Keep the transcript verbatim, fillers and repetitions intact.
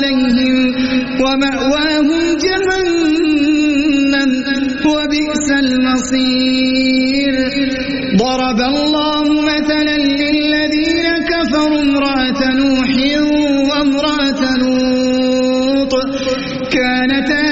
عليهم ومأواهم جهنم وبئس المصير. ضرب الله مثلا للذين كفروا امرأة نوح وامرأة لوط كانتا